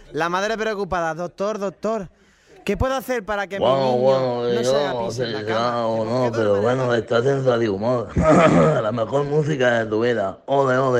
La madre preocupada. Doctor, doctor, ¿qué puedo hacer para que mi Bueno, niño bueno, no se haga yo no pis sé en la si será cama? o Hemos no, quedado de pero manera bueno, pacífica. estás en Radio Humor. La mejor música de tu vida. Ole, ole.